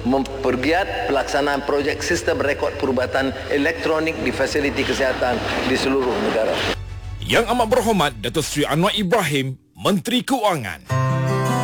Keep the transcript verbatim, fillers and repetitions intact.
mempergiat pelaksanaan projek sistem rekod perubatan elektronik di fasiliti kesihatan di seluruh negara. Yang Amat Berhormat Datuk Seri Anwar Ibrahim, Menteri Keuangan.